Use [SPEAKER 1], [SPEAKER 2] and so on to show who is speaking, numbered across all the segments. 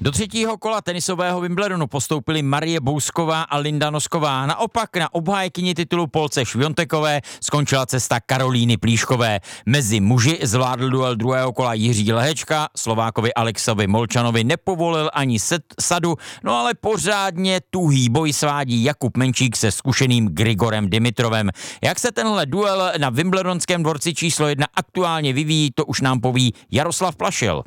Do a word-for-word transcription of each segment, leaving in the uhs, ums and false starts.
[SPEAKER 1] Do třetího kola tenisového Wimbledonu postoupili Marie Bousková a Linda Nosková. Naopak na obhájkyni titulu Polce Šviontekové skončila cesta Karolíny Plíškové. Mezi muži zvládl duel druhého kola Jiří Lehečka, Slovákovi Alexovi Molčanovi nepovolil ani set, sadu, no ale pořádně tuhý boj svádí Jakub Menčík se zkušeným Grigorem Dimitrovem. Jak se tenhle duel na Wimbledonském dvorci číslo jedna aktuálně vyvíjí, to už nám poví Jaroslav Plašil.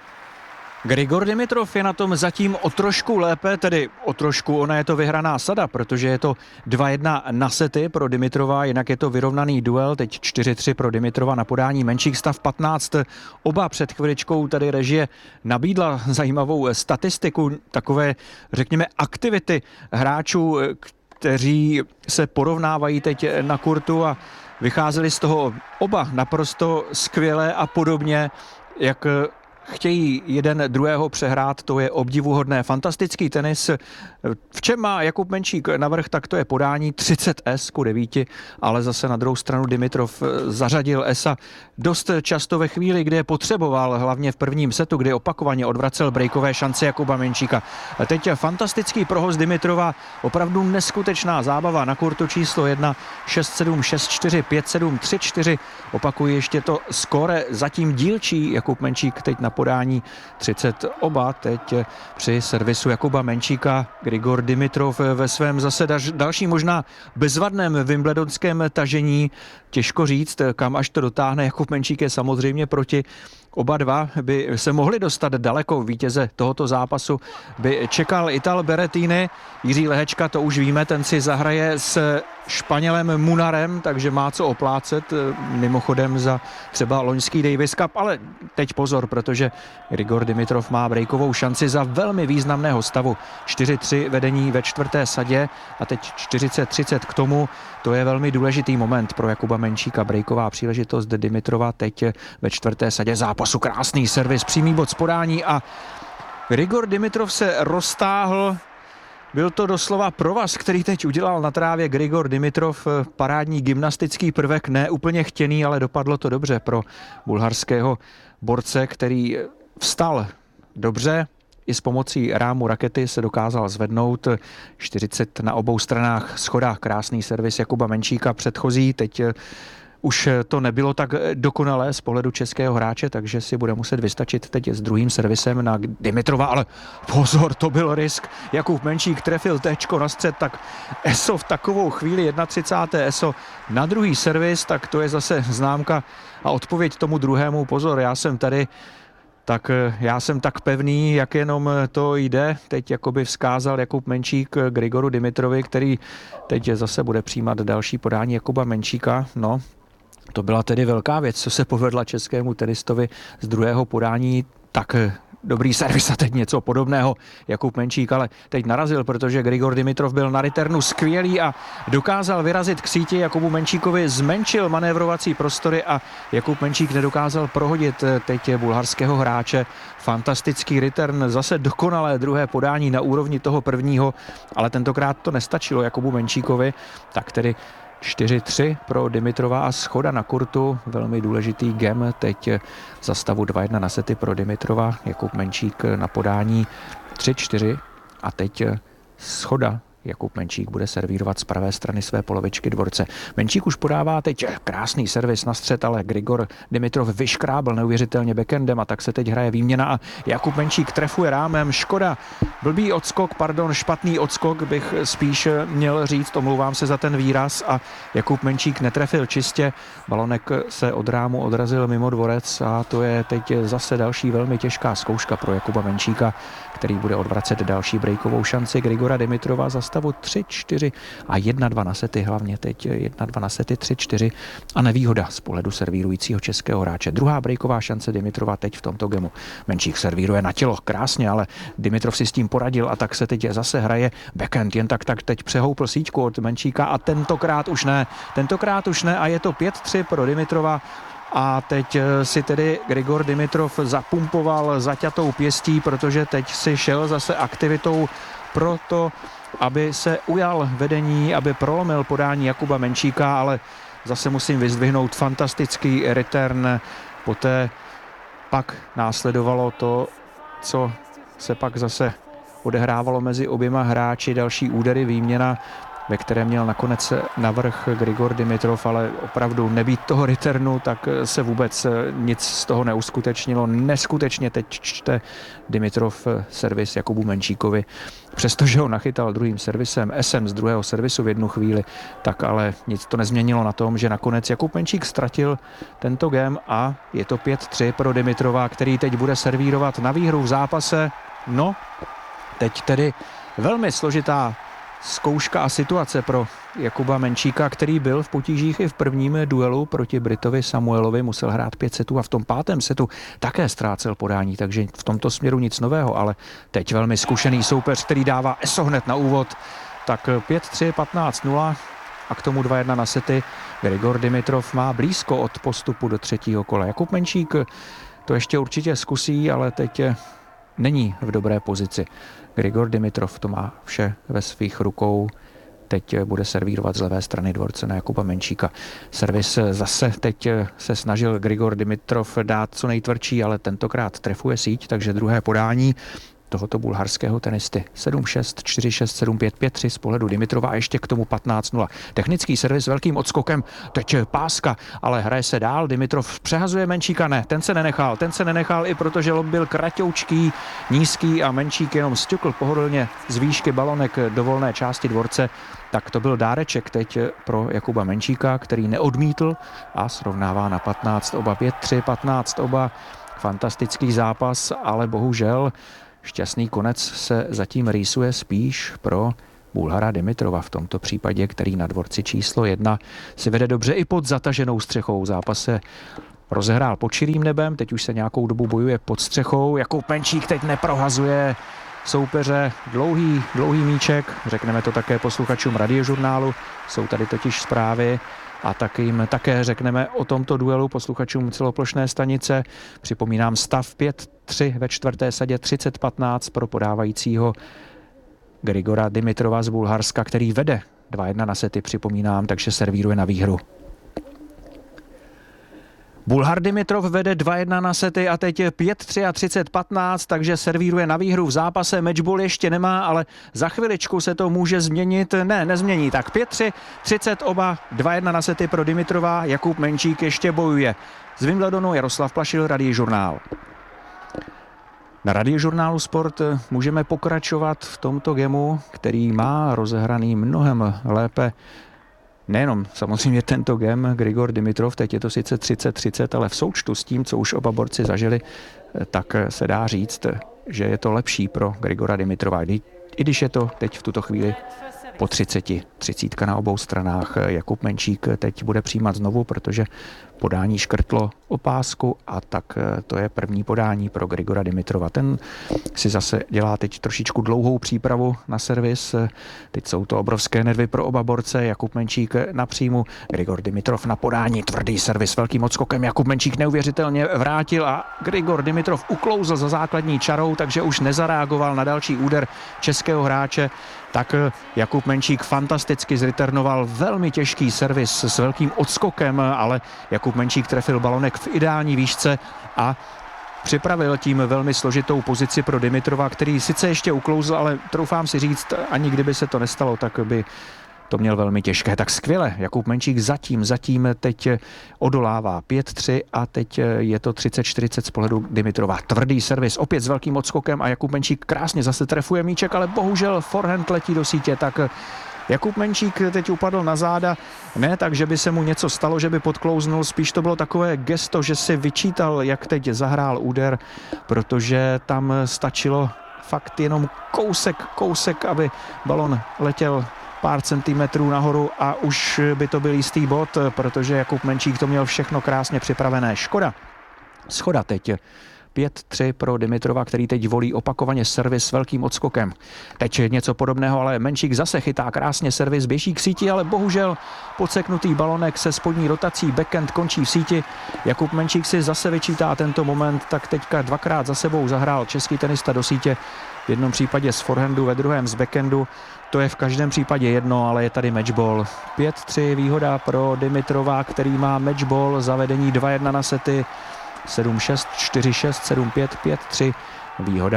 [SPEAKER 2] Grigor Dimitrov je na tom zatím o trošku lépe, tedy o trošku, ona je to vyhraná sada, protože je to dva jedna na sety pro Dimitrova, jinak je to vyrovnaný duel, teď čtyři tři pro Dimitrova na podání Menčík, stav patnáct. Oba před chviličkou tady režie nabídla zajímavou statistiku, takové, řekněme, aktivity hráčů, kteří se porovnávají teď na kurtu a vycházeli z toho oba naprosto skvěle a podobně, jak chtějí jeden druhého přehrát, to je obdivuhodné. Fantastický tenis. V čem má Jakub Menčík navrch, tak to je podání třicet es ku devíti, ale zase na druhou stranu Dimitrov zařadil esa dost často ve chvíli, kdy je potřeboval, hlavně v prvním setu, kdy opakovaně odvracel breakové šance Jakuba Menčíka. Teď fantastický prohoz Dimitrova, opravdu neskutečná zábava na kurtu číslo jedna, šest sedm, šest čtyři, pět sedm, tři čtyři. Opakuji ještě to skóre, zatím dílčí Jakub Menčík teď na podání třicet oba, teď při servisu Jakuba Menčíka Grigor Dimitrov ve svém zase další možná bezvadném wimbledonském tažení. Těžko říct, kam až to dotáhne. Jakub Menčík je samozřejmě proti. Oba dva by se mohli dostat daleko. Vítěze tohoto zápasu by čekal Ital Berrettini. Jiří Lehečka, to už víme, ten si zahraje s Španělem Munarem, takže má co oplácet mimochodem za třeba loňský Davis Cup, ale teď pozor, protože Grigor Dimitrov má breakovou šanci za velmi významného stavu. čtyři tři vedení ve čtvrté sadě a teď čtyřicet třicet k tomu. To je velmi důležitý moment pro Jakuba Menčíka. Breaková příležitost Dimitrova teď ve čtvrté sadě zápasu. Krásný servis, přímý bod z podání a Grigor Dimitrov se roztáhl. Byl to doslova provaz, který teď udělal na trávě Grigor Dimitrov. Parádní gymnastický prvek, ne úplně chtěný, ale dopadlo to dobře pro bulharského borce, který vstal dobře. I s pomocí rámu rakety se dokázal zvednout. čtyřicet na obou stranách schoda. Krásný servis Jakuba Menčíka předchozí. Teď už to nebylo tak dokonalé z pohledu českého hráče, takže si bude muset vystačit teď s druhým servisem na Dimitrova, ale pozor, to byl risk. Jakub Menčík trefil téčko na střed, tak eso v takovou chvíli třicáté jedna eso na druhý servis, tak to je zase známka a odpověď tomu druhému. Pozor, já jsem tady tak já jsem tak pevný, jak jenom to jde. Teď jakoby vzkázal Jakub Menčík Grigoru Dimitrovi, který teď zase bude přijímat další podání Jakuba Menčíka. No, to byla tedy velká věc, co se povedla českému tenistovi z druhého podání. Tak dobrý servis a teď něco podobného Jakub Menčík, ale teď narazil, protože Grigor Dimitrov byl na returnu skvělý a dokázal vyrazit k síti. Jakubu Menčíkovi zmenšil manévrovací prostory a Jakub Menčík nedokázal prohodit teď bulharského hráče. Fantastický return, zase dokonalé druhé podání na úrovni toho prvního, ale tentokrát to nestačilo Jakubu Menčíkovi, tak tedy čtyři tři pro Dimitrova a schoda na kurtu, velmi důležitý gem teď za stavu dva jedna na sety pro Dimitrova, Jakub Menčík na podání tři čtyři a teď schoda. Jakub Menčík bude servírovat z pravé strany své polovičky dvorce. Menčík už podává teď krásný servis na střed, ale Grigor Dimitrov vyškrábl neuvěřitelně backendem a tak se teď hraje výměna a Jakub Menčík trefuje rámem. Škoda, blbý odskok, pardon, špatný odskok bych spíš měl říct, omlouvám se za ten výraz a Jakub Menčík netrefil čistě. Balonek se od rámu odrazil mimo dvorec a to je teď zase další velmi těžká zkouška pro Jakuba Menčíka, který bude odvracet další breakovou šanci Grigora Dimitrova za stavu tři čtyři a jedna dva na sety, hlavně teď jedna dva na sety, tři čtyři a nevýhoda z pohledu servírujícího českého hráče. Druhá breaková šance Dimitrova teď v tomto gemu. Menčík servíruje na tělo, krásně, ale Dimitrov si s tím poradil a tak se teď zase hraje backhand, jen tak tak teď přehoupl síťku od Menčíka a tentokrát už ne, tentokrát už ne a je to pět tři pro Dimitrova. A teď si tedy Grigor Dimitrov zapumpoval zaťatou pěstí, protože teď si šel zase aktivitou pro to, aby se ujal vedení, aby prolomil podání Jakuba Menčíka, ale zase musím vyzdvihnout fantastický return. Poté pak následovalo to, co se pak zase odehrávalo mezi oběma hráči, další údery, výměna, ve které měl nakonec navrch Grigor Dimitrov, ale opravdu nebýt toho returnu, tak se vůbec nic z toho neuskutečnilo. Neskutečně teď čte Dimitrov servis Jakubu Menčíkovi. Přestože ho nachytal druhým servisem Esem z druhého servisu v jednu chvíli, tak ale nic to nezměnilo na tom, že nakonec Jakub Menčík ztratil tento game a je to pět tři pro Dimitrova, který teď bude servírovat na výhru v zápase. No, teď tedy velmi složitá zkouška a situace pro Jakuba Menčíka, který byl v potížích i v prvním duelu proti Britovi Samuelovi, musel hrát pět setů a v tom pátém setu také ztrácel podání, takže v tomto směru nic nového, ale teď velmi zkušený soupeř, který dává eso hned na úvod, tak pět tři, patnáct nula a k tomu dva jedna na sety. Grigor Dimitrov má blízko od postupu do třetího kola. Jakub Menčík to ještě určitě zkusí, ale teď není v dobré pozici. Grigor Dimitrov to má vše ve svých rukou. Teď bude servírovat z levé strany dvorce na Jakuba Menčíka. Servis zase teď se snažil Grigor Dimitrov dát co nejtvrdší, ale tentokrát trefuje síť, takže druhé podání tohoto bulharského tenisty. sedm šest, čtyři šest, sedm pět, pět tři z pohledu Dimitrova a ještě k tomu patnáct nula. Technický servis s velkým odskokem, teď páska, ale hraje se dál. Dimitrov přehazuje Menčíka, ne, ten se nenechal, ten se nenechal i protože lob byl kratoučký, nízký a Menčík jenom sťukl pohodlně z výšky balonek do volné části dvorce. Tak to byl dáreček teď pro Jakuba Menčíka, který neodmítl a srovnává na patnáct oba. pět tři, patnáct oba. Fantastický zápas, ale bohužel šťastný konec se zatím rýsuje spíš pro Bulhara Dimitrova v tomto případě, který na dvorci číslo jedna si vede dobře i pod zataženou střechou. Zápas se rozehrál pod širým nebem, teď už se nějakou dobu bojuje pod střechou. Jakub Menčík teď neprohazuje soupeře, dlouhý, dlouhý míček, řekneme to také posluchačům Radiožurnálu, jsou tady totiž zprávy, a tak jim také řekneme o tomto duelu posluchačům celoplošné stanice. Připomínám stav pět tři ve čtvrté sadě, třicet patnáct pro podávajícího Grigora Dimitrova z Bulharska, který vede dva jedna na sety, připomínám, takže servíruje na výhru. Bulhar Dimitrov vede dva jedna na sety a teď je pět tři a třicet patnáct, takže servíruje na výhru v zápase. Matchball ještě nemá, ale za chviličku se to může změnit. Ne, nezmění. Tak pět tři, třicet oba, dva jedna na sety pro Dimitrova. Jakub Menčík ještě bojuje. Z Wimbledonu Jaroslav Plašil, Radiožurnál. Na Radiožurnálu Sport můžeme pokračovat v tomto gemu, který má rozehraný mnohem lépe. Nejenom samozřejmě tento game Grigor Dimitrov, teď je to sice třicet třicet, ale v součtu s tím, co už oba borci zažili, tak se dá říct, že je to lepší pro Grigora Dimitrova. I když je to teď v tuto chvíli po třiceti. Třicítka na obou stranách. Jakub Menčík teď bude přijímat znovu, protože podání škrtlo o pásku a tak to je první podání pro Grigora Dimitrova. Ten si zase dělá teď trošičku dlouhou přípravu na servis. Teď jsou to obrovské nervy pro oba borce. Jakub Menčík na příjmu, Grigor Dimitrov na podání, tvrdý servis velkým odskokem. Jakub Menčík neuvěřitelně vrátil a Grigor Dimitrov uklouzl za základní čarou, takže už nezareagoval na další úder českého hráče. Tak Jakub Menčík fantasticky zreturnoval velmi těžký servis s velkým odskokem, ale Jakub Menčík trefil balonek v ideální výšce a připravil tím velmi složitou pozici pro Dimitrova, který sice ještě uklouzl, ale troufám si říct, ani kdyby se to nestalo, tak by to měl velmi těžké. Tak skvěle, Jakub Menčík zatím, zatím teď odolává pět tři a teď je to třicet čtyřicet z pohledu Dimitrova. Tvrdý servis, opět s velkým odskokem a Jakub Menčík krásně zase trefuje míček, ale bohužel forehand letí do sítě, tak Jakub Menčík teď upadl na záda, ne tak, že by se mu něco stalo, že by podklouznul, spíš to bylo takové gesto, že si vyčítal, jak teď zahrál úder, protože tam stačilo fakt jenom kousek, kousek, aby balon letěl pár centimetrů nahoru a už by to byl jistý bod, protože Jakub Menčík to měl všechno krásně připravené. Škoda. Schoda teď. pět tři pro Dimitrova, který teď volí opakovaně servis s velkým odskokem. Teď něco podobného, ale Menčík zase chytá krásně servis, běží k síti, ale bohužel podseknutý balonek se spodní rotací backhand končí v síti. Jakub Menčík si zase vyčítá tento moment, tak teďka dvakrát za sebou zahrál český tenista do sítě. V jednom případě z forehandu, ve druhém z backhandu. To je v každém případě jedno, ale je tady matchball. pět tři výhoda pro Dimitrova, který má matchball, zavedení dva jedna na sety. sedm šest, čtyři šest, sedm pět, pět tři. Výhoda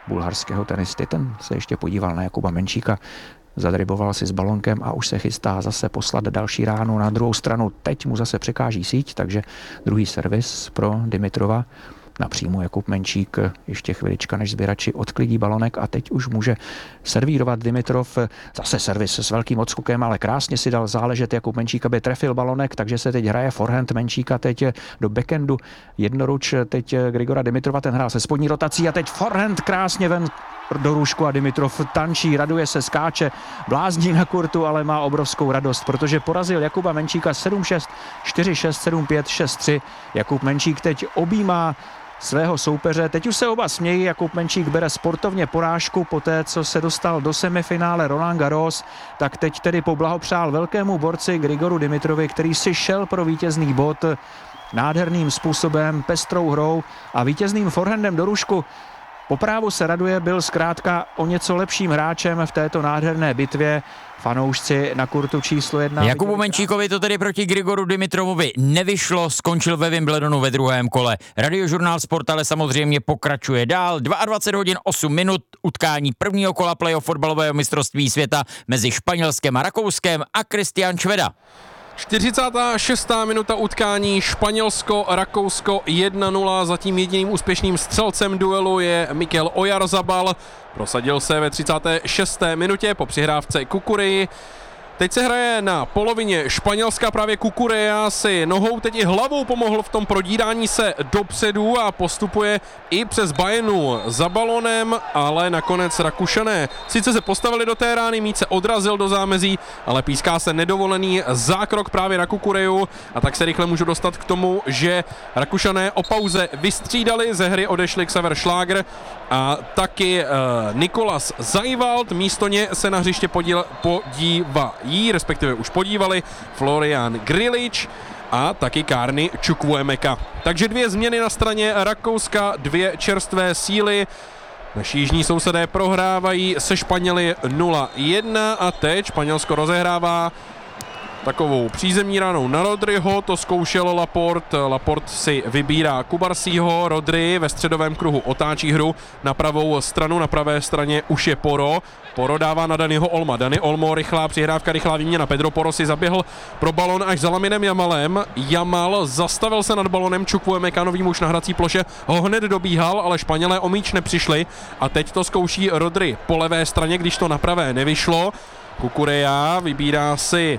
[SPEAKER 2] bulharského tenisty. Ten se ještě podíval na Jakuba Menčíka, zadriboval si s balonkem a už se chystá zase poslat další ránu na druhou stranu. Teď mu zase překáží síť, takže druhý servis pro Dimitrova. Na příjmu Jakub Menčík, ještě chvilička, než sběrači odklidí balonek a teď už může servírovat Dimitrov. Zase servis s velkým odskokem, ale krásně si dal záležet Jakub Menčík, aby trefil balonek, takže se teď hraje forehand Menčíka teď do backhandu. Jednoruč teď Grigora Dimitrova, ten hrál se spodní rotací a teď forehand krásně ven do růžku a Dimitrov tančí, raduje se, skáče, blázní na kurtu, ale má obrovskou radost, protože porazil Jakuba Menčíka sedm šest, čtyři šest, sedm pět, šest tři. Jakub Menčík teď objímá svého soupeře. Teď už se oba smějí, Jakub Menčík bere sportovně porážku po té, co se dostal do semifinále Roland Garros, tak teď tedy poblahopřál velkému borci Grigoru Dimitrovi, který si šel pro vítězný bod nádherným způsobem, pestrou hrou a vítězným forehandem do růžku. Po právu se raduje, byl zkrátka o něco lepším hráčem v této nádherné bitvě. Fanoušci na kurtu číslo jedna.
[SPEAKER 1] Jakubu Menčíkovi to tedy proti Grigoru Dimitrovovi nevyšlo, skončil ve Wimbledonu ve druhém kole. Radiožurnál Sport ale samozřejmě pokračuje dál. dvacet dva hodin osm minut utkání prvního kola playoff fotbalového mistrovství světa mezi Španělskem a Rakouskem a Kristian Šveda.
[SPEAKER 3] čtyřicátá šestá minuta utkání, Španělsko, Rakousko jedna nula, zatím jediným úspěšným střelcem duelu je Mikel Oyarzabal, prosadil se ve třicáté šesté minutě po přihrávce Kukureji. Teď se hraje na polovině Španělska, právě Kukureja si nohou, teď i hlavou pomohl v tom prodírání se dopředu a postupuje i přes Bajenu za balonem, ale nakonec Rakušané sice se postavili do té rány, míč se odrazil do zámezí, ale píská se nedovolený zákrok právě na Kukureju a tak se rychle můžu dostat k tomu, že Rakušané o pauze vystřídali, ze hry odešli Xaver Schlager a taky uh, Nikolas Zajvald, místo ně se na hřiště podíl, podívají, respektive už podívali Florian Grilic a taky Kárny Chukwuemeka. Takže dvě změny na straně Rakouska, dvě čerstvé síly. Naši jižní sousedé prohrávají se Španěli nula jedna a teď Španělsko rozehrává takovou přízemní ranou na Rodryho, to zkoušel Laporte, Laporte si vybírá Kubarsího, Rodry ve středovém kruhu otáčí hru na pravou stranu, na pravé straně už je Poro, Poro dává na Daniho Olma, Dani Olmo, rychlá přihrávka, rychlá výměna, Pedro Poro si zaběhl pro balon až za Laminem Yamalem, Yamal zastavil se nad balonem, Chukwuemeka, nový muž na hrací ploše, ho hned dobíhal, ale Španělé o míč nepřišli a teď to zkouší Rodry po levé straně, když to na pravé nevyšlo, Kukureja vybírá si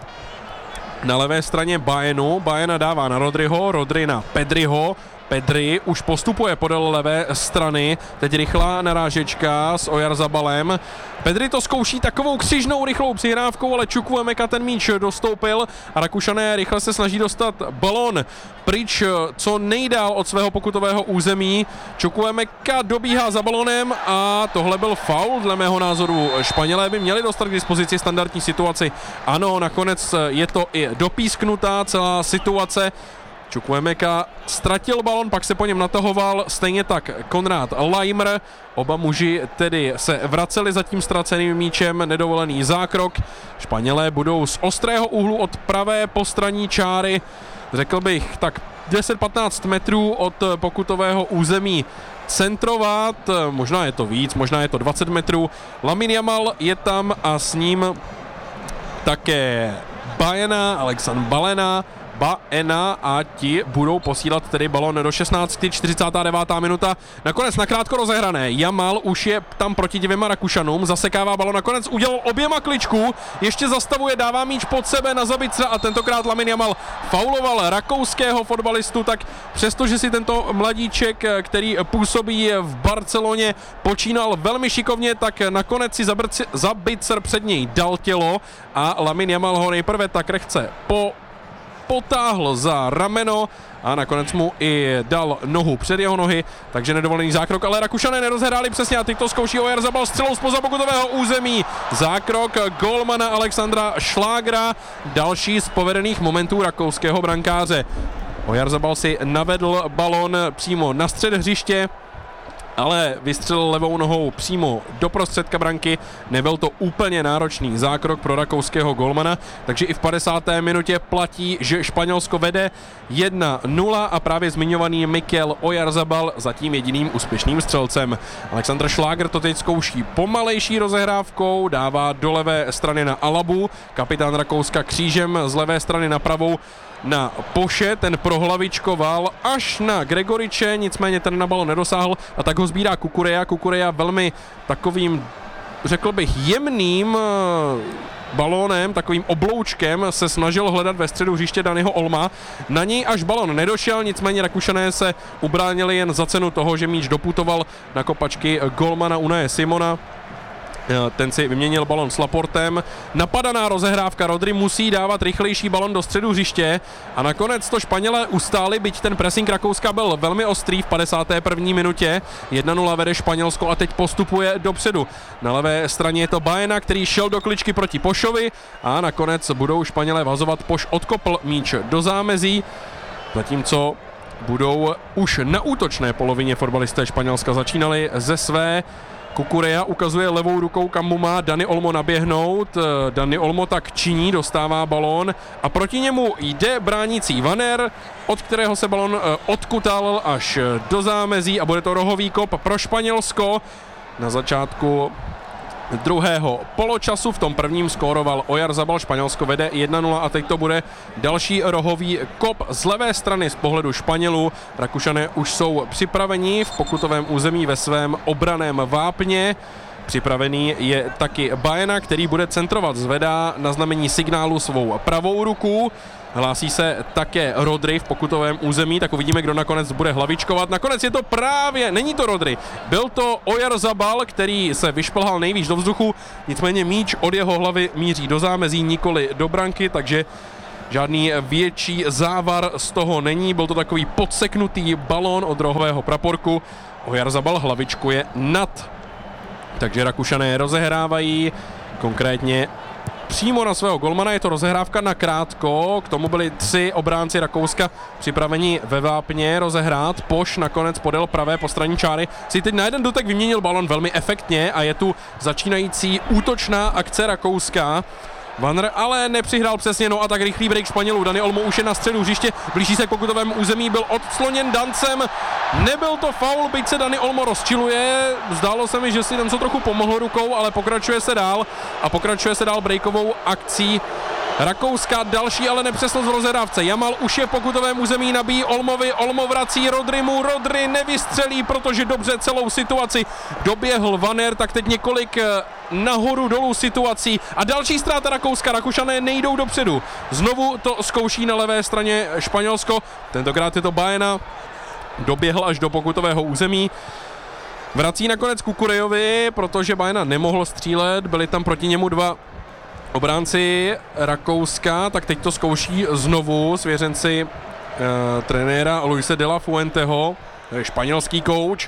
[SPEAKER 3] na levé straně Bajenu, Bajena dává na Rodryho, Rodry na Pedriho, Pedri už postupuje podél levé strany, teď rychlá narážečka s Oyarzabalem. Pedri to zkouší takovou křižnou rychlou přihrávkou, ale Chukwuemeka ten míč dostoupil a Rakušané rychle se snaží dostat balon pryč co nejdál od svého pokutového území. Chukwuemeka dobíhá za balonem a tohle byl faul dle mého názoru. Španělé by měli dostat k dispozici standardní situaci. Ano, nakonec je to i dopísknutá celá situace. Chukwuemeka ztratil balon, pak se po něm natahoval, stejně tak Konrad Laimer. Oba muži tedy se vraceli za tím ztraceným míčem, nedovolený zákrok. Španělé budou z ostrého úhlu od pravé postranní čáry, řekl bych tak deset patnáct metrů od pokutového území centrovat, možná je to víc, možná je to dvacet metrů. Lamin Yamal je tam a s ním také Bajena, Alexandr Balena, Baena a ti budou posílat tedy balon do šestnácti, čtyřicátá devátá minuta. Nakonec nakrátko rozehrané. Yamal už je tam proti dvěma Rakušanům, zasekává balon, nakonec udělal oběma kličku, ještě zastavuje, dává míč pod sebe na Zabitera a tentokrát Lamin Yamal fauloval rakouského fotbalistu, tak přestože si tento mladíček, který působí v Barceloně, počínal velmi šikovně, tak nakonec si Zabitzer před něj dal tělo a Lamin Yamal ho nejprve tak lehce po potáhl za rameno a nakonec mu i dal nohu před jeho nohy, takže nedovolený zákrok, ale Rakušané nerozehráli přesně a teď to zkouší Oyarzabal střelou zpoza pokutového území. Zákrok golmana Alexandra Schlagera, další z povedených momentů rakouského brankáře. Oyarzabal si navedl balon přímo na střed hřiště, ale vystřelil levou nohou přímo do prostředka branky. Nebyl to úplně náročný zákrok pro rakouského golmana, takže i v padesáté minutě platí, že Španělsko vede jedna nula a právě zmiňovaný Mikel Oyarzabal zatím jediným úspěšným střelcem. Alexander Schlager to teď zkouší pomalejší rozehrávkou, dává do levé strany na Alabu, kapitán Rakouska křížem z levé strany na pravou na Poše, ten prohlavičkoval až na Gregoriče, nicméně ten na balon nedosáhl a tak ho sbírá Kukureja. Kukureja velmi takovým, řekl bych, jemným balónem, takovým obloučkem se snažil hledat ve středu hřiště Daniho Olma. Na něj až balon nedošel, nicméně Rakušané se ubránili jen za cenu toho, že míč doputoval na kopačky golmana Unaje Simona. Ten si vyměnil balon s Laportem. Napadaná rozehrávka, Rodri musí dávat rychlejší balon do středu hřiště a nakonec to Španělé ustáli, byť ten pressing Rakouska byl velmi ostrý v padesáté první minutě. jedna nula vede Španělsko a teď postupuje dopředu. Na levé straně je to Baena, který šel do kličky proti Pošovi a nakonec budou Španělé vazovat. Poš odkopl míč do zámezí, zatímco budou už na útočné polovině fotbalisté Španělska začínali ze své. Kukureja ukazuje levou rukou, kam mu má Dani Olmo naběhnout. Dani Olmo tak činí, dostává balón a proti němu jde bránící Vanner, od kterého se balón odkutal až do zámezí a bude to rohový kop pro Španělsko. Na začátku druhého poločasu v tom prvním skóroval Oyarzabal, Španělsko vede jedna nula a teď to bude další rohový kop z levé strany z pohledu Španělů. Rakušané už jsou připraveni v pokutovém území ve svém obraném vápně. Připravený je taky Baena, který bude centrovat, zvedá na znamení signálu svou pravou ruku. Hlásí se také Rodri v pokutovém území, tak uvidíme, kdo nakonec bude hlavičkovat. Nakonec je to právě, není to Rodri, byl to Oyarzabal, který se vyšplhal nejvíc do vzduchu, nicméně míč od jeho hlavy míří do zámezí, nikoli do branky, takže žádný větší závar z toho není. Byl to takový podseknutý balón od rohového praporku. Oyarzabal hlavičkuje nad. Takže Rakušané rozehrávají konkrétně přímo na svého golmana, je to rozehrávka na krátko, k tomu byli tři obránci Rakouska připraveni ve vápně rozehrát. Poš nakonec podél pravé postranní čáry si teď na jeden dotek vyměnil balon velmi efektně a je tu začínající útočná akce Rakouska. Vanner ale nepřihrál přesně, no a tak rychlý break Španělů. Dani Olmo už je na středu hřiště, blíží se k pokutovému území, byl odcloněn Dancem. Nebyl to faul, byť se Dani Olmo rozčiluje. Zdálo se mi, že si Danco trochu pomohl rukou, ale pokračuje se dál a pokračuje se dál breakovou akcí Rakouska. Další ale nepřesnost v rozehrávce. Jamal už je v pokutovém území, nabíjí Olmovi, Olmo vrací Rodrimu, Rodri nevystřelí, protože dobře celou situaci doběhl Vanner, tak teď několik nahoru dolů situací a další ztráta Rakouska. Rakušané nejdou dopředu. Znovu to zkouší na levé straně Španělsko, tentokrát je to Baena, doběhl až do pokutového území. Vrací nakonec Kukurejovi, protože Baena nemohl střílet, byli tam proti němu dva obránci Rakouska, tak teď to zkouší znovu svěřenci e, trenéra Luise de la Fuenteho, španělský kouč.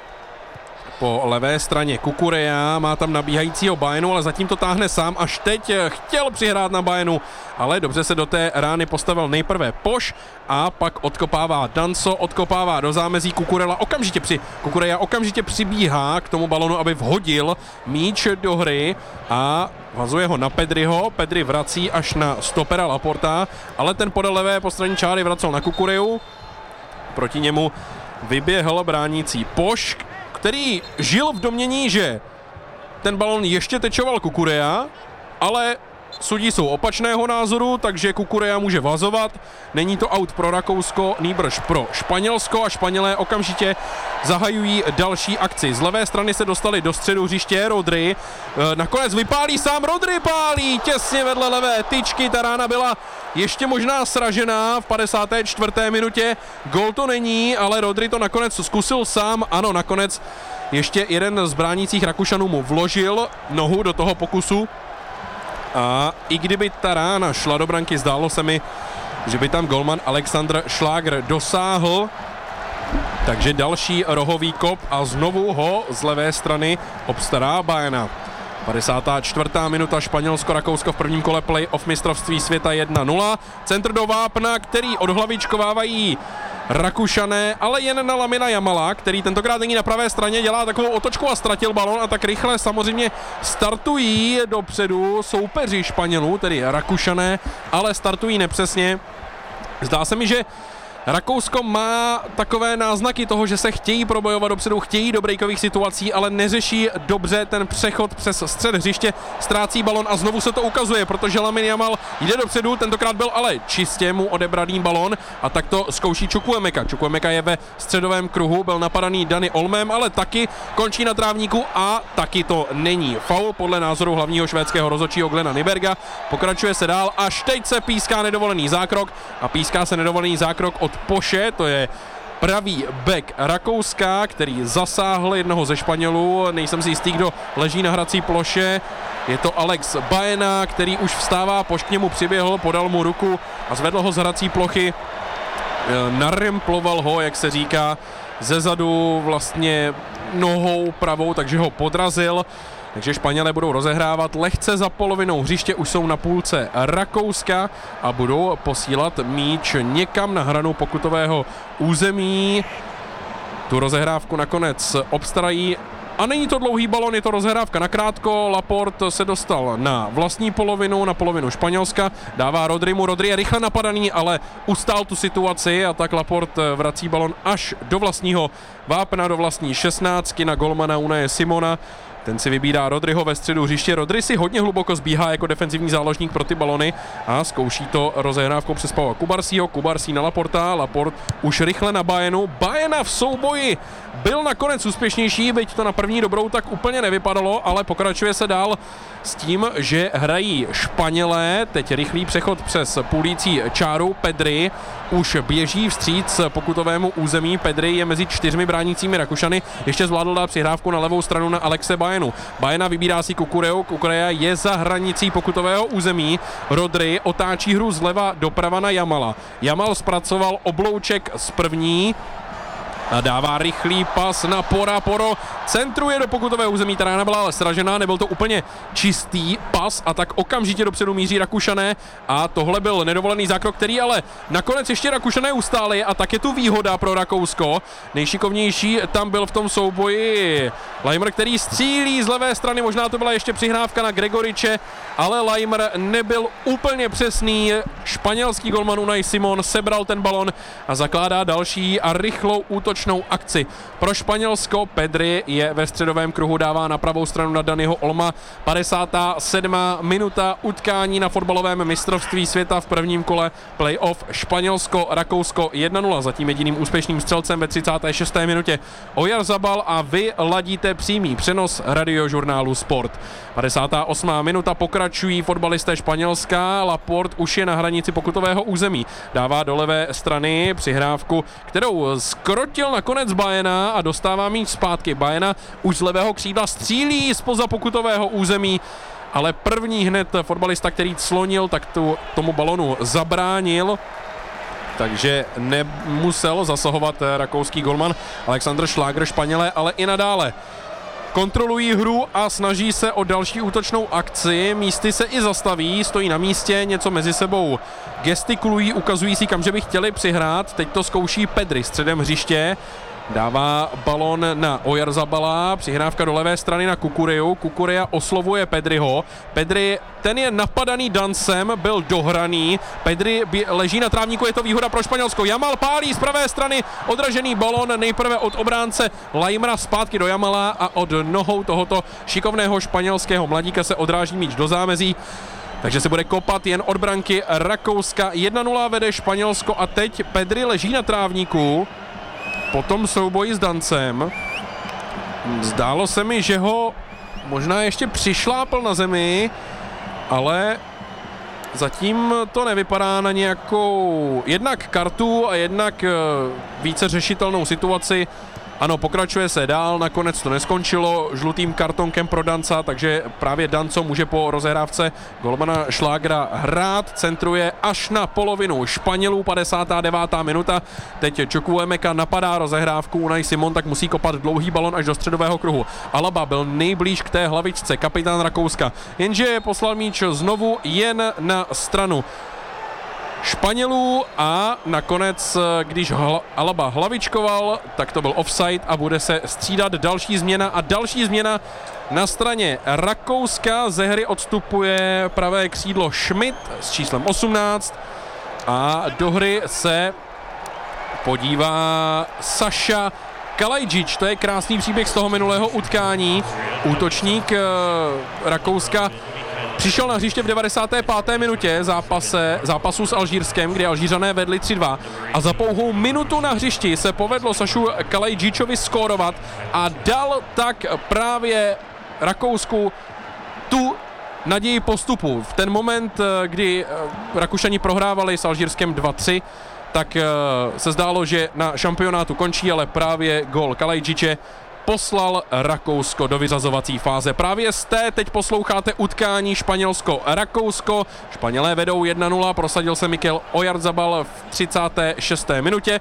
[SPEAKER 3] Po levé straně Kukureja, má tam nabíhajícího Baenu, ale zatím to táhne sám, až teď chtěl přihrát na Baenu, ale dobře se do té rány postavil nejprve Poš a pak odkopává Danco, odkopává do zámezí Kukurela, okamžitě při, Kukureja okamžitě přibíhá k tomu balonu, aby vhodil míč do hry a vazuje ho na Pedriho, Pedri vrací až na stopera Laporta, ale ten podél levé postranní čáry vracel na Kukureju, proti němu vyběhl bránící Poš, který žil v domnění, že ten balon ještě tečoval Kukureja, ale sudí jsou opačného názoru, takže Kukureja může vazovat. Není to aut pro Rakousko, nýbrž pro Španělsko a Španělé okamžitě zahajují další akci. Z levé strany se dostali do středu hřiště Rodri. Nakonec vypálí sám Rodri, pálí těsně vedle levé tyčky. Ta rána byla ještě možná sražená v padesáté čtvrté minutě. Gól to není, ale Rodri to nakonec zkusil sám. Ano, nakonec ještě jeden z bránících Rakušanů mu vložil nohu do toho pokusu. A i kdyby ta rána šla do branky, zdálo se mi, že by tam golman Alexander Schlager dosáhl. Takže další rohový kop a znovu ho z levé strany obstará Baena. padesátá čtvrtá minuta, Španělsko-Rakousko v prvním kole play-off mistrovství světa jedna nula. Centr do vápna, který odhlavičkovávají Rakušané, ale jen na Lamina Jamala, který tentokrát není na pravé straně, dělá takovou otočku a ztratil balon a tak rychle samozřejmě startují dopředu soupeři Španělů, tedy Rakušané, ale startují nepřesně. Zdá se mi, že Rakousko má takové náznaky toho, že se chtějí probojovat dopředu, chtějí do breakových situací, ale neřeší dobře ten přechod přes střed hřiště, ztrácí balon a znovu se to ukazuje, protože Lamine Yamal jde dopředu, tentokrát byl ale čistě mu odebraný balon a tak to zkouší Chukwuemeka. Chukwuemeka je ve středovém kruhu, byl napadaný Dani Olmem, ale taky končí na trávníku a taky to není faul podle názoru hlavního švédského rozhodčího Glena Nyberga. Pokračuje se dál, až teď se píská nedovolený zákrok a píská se nedovolený zákrok od Poše, to je pravý back Rakouska, který zasáhl jednoho ze Španělů, nejsem si jistý, kdo leží na hrací ploše, je to Alex Baena, který už vstává, Poš k němu přiběhl, podal mu ruku a zvedl ho z hrací plochy, naremploval ho, jak se říká, zezadu vlastně nohou pravou, takže ho podrazil. Takže Španělé budou rozehrávat lehce za polovinou hřiště, už jsou na půlce Rakouska a budou posílat míč někam na hranu pokutového území. Tu rozehrávku nakonec obstarají a není to dlouhý balon, je to rozehrávka nakrátko. Laporte se dostal na vlastní polovinu, na polovinu Španělska, dává Rodrimu, Rodri je rychle napadaný, ale ustál tu situaci a tak Laporte vrací balon až do vlastního vápna, do vlastní šestnáctky na golmana Unaje Simona. Ten si vybírá Rodriho ve středu hřiště. Rodri si hodně hluboko zbíhá jako defenzivní záložník pro ty balony a zkouší to rozehrávkou přes Paula Kubarsího. Kubarsí na Laporta, Laport už rychle na Baenu. Baena v souboji byl nakonec úspěšnější, byť to na první dobrou tak úplně nevypadalo, ale pokračuje se dál s tím, že hrají Španělé. Teď rychlý přechod přes půlící čáru. Pedri už běží vstříc pokutovému území. Pedri je mezi čtyřmi bránícími Rakušany. Ještě zvládl dát přihrávku na levou stranu na Alexe Baenu. Baena vybírá si Kukureu. Kukurea je za hranicí pokutového území. Rodri otáčí hru zleva doprava na Jamala. Jamal zpracoval oblouček z první a dává rychlý pas na Pora. Poro centruje do pokutového území, ta rána byla ale sražená, nebyl to úplně čistý pas a tak okamžitě dopředu míří Rakušané a tohle byl nedovolený zákrok, který ale nakonec ještě Rakušané ustáli a tak je tu výhoda pro Rakousko. Nejšikovnější tam byl v tom souboji Laimer, který střílí z levé strany, možná to byla ještě přihrávka na Gregoriče, ale Laimer nebyl úplně přesný. Španělský golman Unai Simon sebral ten balon a zakládá další a rychlou útočnou akci pro Španělsko. Pedri je ve středovém kruhu, dává na pravou stranu na Daniho Olma. padesátá sedmá minuta utkání na fotbalovém mistrovství světa v prvním kole playoff Španělsko-Rakousko jedna nula. Zatím jediným úspěšným střelcem ve třicáté šesté minutě Oyarzabal a vy ladíte přímý přenos radiožurnálu Sport. padesátá osmá minuta pokračují fotbalisté Španělska. Laporte už je na hranici pokutového území. Dává do levé strany přihrávku, kterou skrotil nakonec Baena a dostává míč zpátky. Baena už z levého křídla střílí zpoza pokutového území, ale první hned fotbalista, který clonil, tak tu, tomu balonu zabránil, takže nemusel zasahovat rakouský golman Alexander Schlager. Španělé ale i nadále kontrolují hru a snaží se o další útočnou akci. Místy se i zastaví, stojí na místě, něco mezi sebou gestikulují, ukazují si, kam že by chtěli přihrát. Teď to zkouší Pedri středem hřiště. Dává balon na Oyarzabala, přihrávka do levé strany na Kukureu. Kukurea oslovuje Pedriho. Pedri, ten je napadaný Dancem, byl dohraný. Pedri leží na trávníku, je to výhoda pro Španělsko. Jamal pálí z pravé strany, odražený balon nejprve od obránce Laimera zpátky do Jamala a od nohou tohoto šikovného španělského mladíka se odráží míč do zámezí. Takže se bude kopat jen od branky Rakouska. jedna nula vede Španělsko a teď Pedri leží na trávníku po tom souboji s Dancem. Zdálo se mi, že ho možná ještě přišlápl na zemi, ale zatím to nevypadá na nějakou jednak kartu a jednak více řešitelnou situaci. Ano, pokračuje se dál, nakonec to neskončilo žlutým kartonkem pro Danca, takže právě Danco může po rozehrávce golmana Schlagera hrát, centruje až na polovinu Španělů, padesátá devátá minuta. Teď Chukwuemeka napadá rozehrávku, Unai Simon tak musí kopat dlouhý balon až do středového kruhu. Alaba byl nejblíž k té hlavičce, kapitán Rakouska, jenže poslal míč znovu jen na stranu Španělů a nakonec, když hla, Alaba hlavičkoval, tak to byl offside a bude se střídat další změna a další změna na straně Rakouska. Ze hry odstupuje pravé křídlo Schmidt s číslem osmnáct a do hry se podívá Saša Kalajdzic. To je krásný příběh z toho minulého utkání. Útočník Rakouska přišel na hřiště v devadesáté páté minutě zápase, zápasu s Alžírskem, kdy Alžířané vedli tři dva a za pouhou minutu na hřišti se povedlo Sašu Kalajdzicovi skórovat a dal tak právě Rakousku tu naději postupu. V ten moment, kdy Rakušani prohrávali s Alžírskem dva tři, tak se zdálo, že na šampionátu končí, ale právě gól Kalajdzice poslal Rakousko do vyřazovací fáze. Právě jste teď posloucháte utkání Španělsko-Rakousko. Španělé vedou jedna nula, prosadil se Mikel Oyarzabal v třicáté šesté minutě.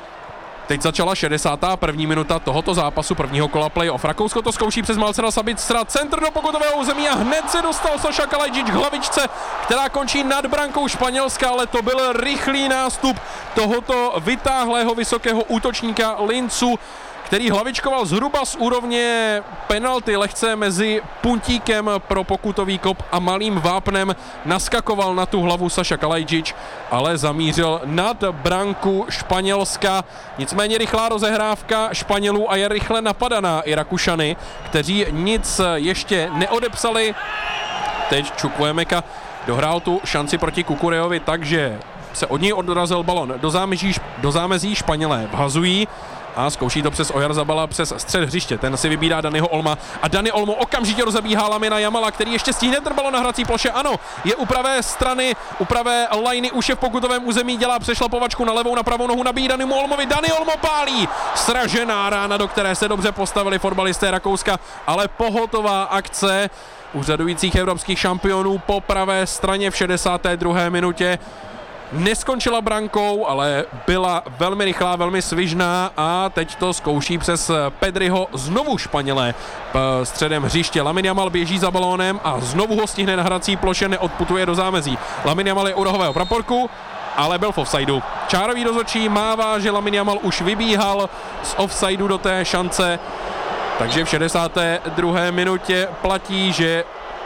[SPEAKER 3] Teď začala šedesátá první minuta tohoto zápasu, prvního kola playoff. Rakousko to zkouší přes Marcela Sabitstra, centr do pokutového území a hned se dostal Saša Kalajdzic k hlavičce, která končí nad brankou Španělska, ale to byl rychlý nástup tohoto vytáhlého vysokého útočníka Lincu, který hlavičkoval zhruba z úrovně penalty, lehce mezi puntíkem pro pokutový kop a malým vápnem naskakoval na tu hlavu Saša Kalajdzic, ale zamířil nad branku Španělska. Nicméně rychlá rozehrávka Španělů a je rychle napadaná i Rakušany, kteří nic ještě neodepsali. Teď Chukwuemeka dohrál tu šanci proti Kukurejovi, takže se od něj odrazil balon do zámezí, do zámezí Španělé vhazují a zkouší to přes Oyarzabala přes střed hřiště. Ten si vybírá Daniho Olma a Dani Olmo okamžitě rozebíhá Lamina Jamala, který ještě stihne ten balon na hrací ploše. Ano, je u pravé strany, u pravé lajny, už je v pokutovém území, dělá přešlapovačku na levou, na pravou nohu, nabíjí Danimu Olmovi. Dani Olmo pálí! Sražená rána, do které se dobře postavili fotbalisté Rakouska, ale pohotová akce úřadujících evropských šampionů po pravé straně v šedesáté druhé minutě. Neskončila brankou, ale byla velmi rychlá, velmi svižná a teď to zkouší přes Pedriho znovu Španělé středem hřiště. Lamine Yamal běží za balónem a znovu ho stihne na hrací ploše, neodputuje do zámezí. Lamine Yamal je u rohového praporku, ale byl v offsideu. Čárový dozorčí mává, že Lamine Yamal už vybíhal z offsideu do té šance, takže v šedesáté druhé minutě platí, že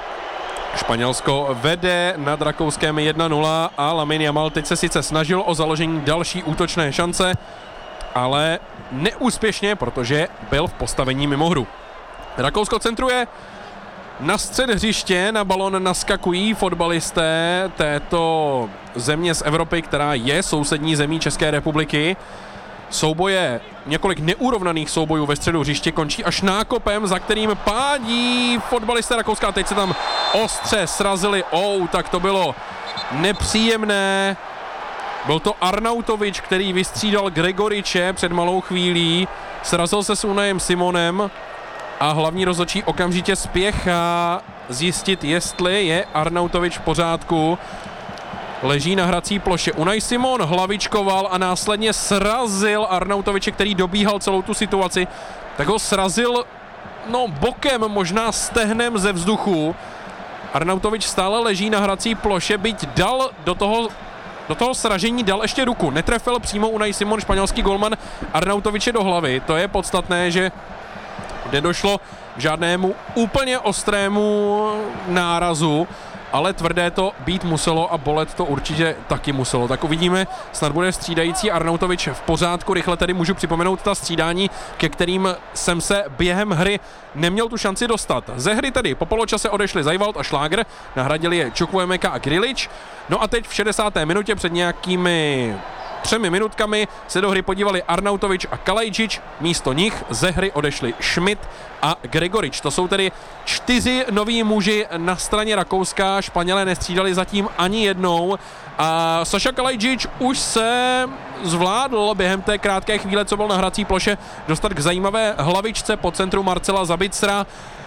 [SPEAKER 3] Španělsko vede nad Rakouskem jedna nula a Lamine Yamal teď se sice snažil o založení další útočné šance, ale neúspěšně, protože byl v postavení mimo hru. Rakousko centruje na střed hřiště, na balon naskakují fotbalisté této země z Evropy, která je sousední zemí České republiky. Souboje, několik neúrovnaných soubojů ve středu hřiště končí až nákopem, za kterým pádí fotbalisté Rakouska. Teď se tam ostře srazili. Oh, tak to bylo nepříjemné. Byl to Arnautovič, který vystřídal Gregoriče před malou chvílí. Srazil se s Unajem Simonem a hlavní rozhodčí okamžitě spěchá zjistit, jestli je Arnautovič v pořádku. Leží na hrací ploše. Unai Simon hlavičkoval a následně srazil Arnautoviče, který dobíhal celou tu situaci. Tak ho srazil, no bokem, možná stehnem ze vzduchu. Arnautovič stále leží na hrací ploše, byť dal do toho, do toho sražení dal ještě ruku. Netrefil přímo Unai Simon, španělský golman, Arnautoviče do hlavy. To je podstatné, že nedošlo k žádnému úplně ostrému nárazu, ale tvrdé to být muselo a bolet to určitě taky muselo. Tak uvidíme, snad bude střídající Arnautovič v pořádku. Rychle tedy můžu připomenout ta střídání, ke kterým jsem se během hry neměl tu šanci dostat. Ze hry tedy po poločase odešli Zajvald a Šláger, nahradili je Chukwuemeka a Grilič. No a teď v šedesáté minutě před nějakými třemi minutkami se do hry podívali Arnautovič a Kalajdzic, místo nich ze hry odešli Schmidt a Gregorič. To jsou tedy čtyři noví muži na straně Rakouska, Španělé nestřídali zatím ani jednou a Saša Kalajdzic už se zvládl během té krátké chvíle, co byl na hrací ploše, dostat k zajímavé hlavičce po centru Marcela Sabitstra,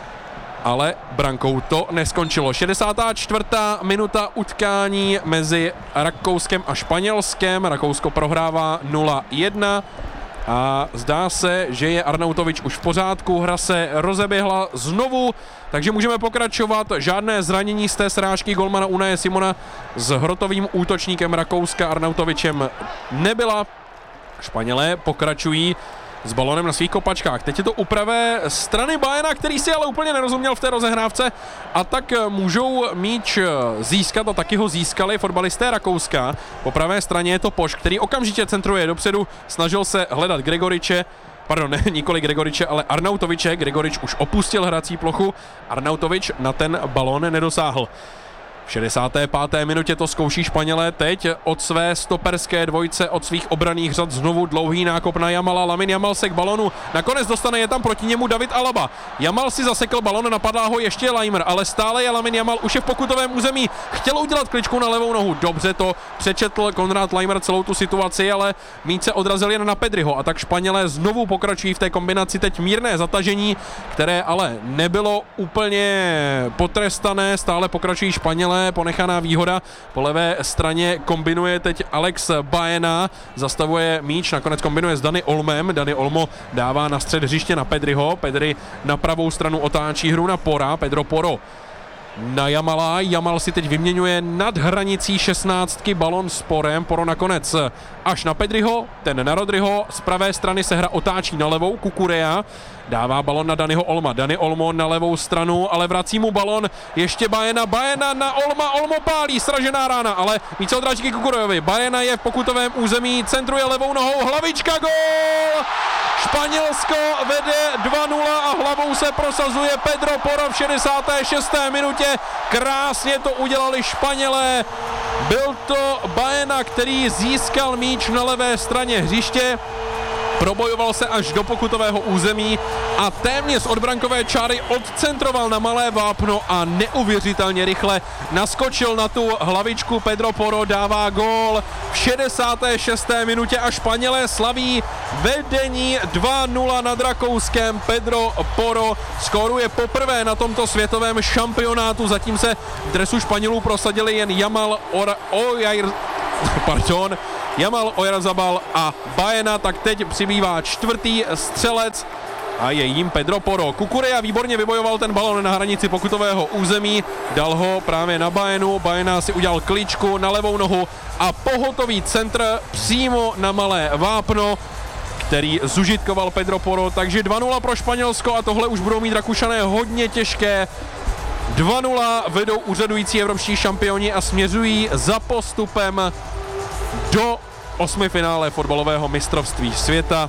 [SPEAKER 3] ale brankou to neskončilo. šedesátá čtvrtá minuta utkání mezi Rakouskem a Španělskem. Rakousko prohrává nula jedna a zdá se, že je Arnautovič už v pořádku, hra se rozeběhla znovu, takže můžeme pokračovat, žádné zranění z té srážky golmana Unaje Simona s hrotovým útočníkem Rakouska Arnautovičem nebyla. Španělé pokračují s balonem na svých kopačkách. Teď je to u pravé strany Bayerna, který si ale úplně nerozuměl v té rozehrávce, a tak můžou míč získat a taky ho získali fotbalisté Rakouska. Po pravé straně je to Poš, který okamžitě centruje dopředu, snažil se hledat Gregoriče, pardon, ne, nikoli Gregoriče, ale Arnautoviče. Gregorič už opustil hrací plochu, Arnautovič na ten balón nedosáhl. V šedesáté páté minutě to zkouší Španělé teď od své stoperské dvojce, od svých obranných řad znovu dlouhý nákop na Jamala. Lamin Jamal se k balonu nakonec dostane, je tam proti němu David Alaba. Jamal si zasekl balon, napadá ho ještě Laimer, ale stále je Lamin Jamal, už je v pokutovém území. Chtěl udělat kličku na levou nohu, dobře to přečetl Konrad Laimer celou tu situaci, ale míč se odrazil jen na Pedriho, a tak Španělé znovu pokračují v té kombinaci, teď mírné zatažení, které ale nebylo úplně potrestané, stále pokračují Španělé. Ponechaná výhoda po levé straně, kombinuje teď Alex Baena, zastavuje míč, nakonec kombinuje s Dani Olmem, Dani Olmo dává na střed hřiště na Pedriho, Pedri na pravou stranu otáčí hru na Pora, Pedro Poro na Jamala, Jamal si teď vyměňuje nad hranicí šestnáctky balon s Porem, Poro nakonec až na Pedriho, ten na Rodryho, z pravé strany se hra otáčí na levou, Kukurea dává balon na Daniho Olma, Dani Olmo na levou stranu, ale vrací mu balon ještě Baena, Baena na Olma, Olmo pálí, sražená rána, ale více odráží k Kukurejovi, Baena je v pokutovém území, centruje levou nohou, hlavička, gól! Španělsko vede dva nula a hlavou se prosazuje Pedro Poro v šedesáté šesté minutě. Krásně to udělali Španělé. Byl to Baena, který získal míč na levé straně hřiště. Probojoval se až do pokutového území a téměř od brankové čáry odcentroval na malé vápno a neuvěřitelně rychle naskočil na tu hlavičku. Pedro Poro dává gól v šedesáté šesté minutě a Španělé slaví vedení dva nula nad Rakouskem. Pedro Poro skóruje poprvé na tomto světovém šampionátu, zatím se v dresu Španělů prosadili jen Jamal Or- Ojair... Pardon, Jamal Oyarzabal a Baena, tak teď přibývá čtvrtý střelec a je jím Pedro Poro. Kukurea výborně vybojoval ten balon na hranici pokutového území, dal ho právě na Baenu, Baena si udělal kličku na levou nohu a pohotový centr přímo na malé vápno, který zužitkoval Pedro Poro, takže dva nula pro Španělsko a tohle už budou mít Rakušané hodně těžké. dva nula vedou úřadující evropští šampioni a směřují za postupem do osmifinále fotbalového mistrovství světa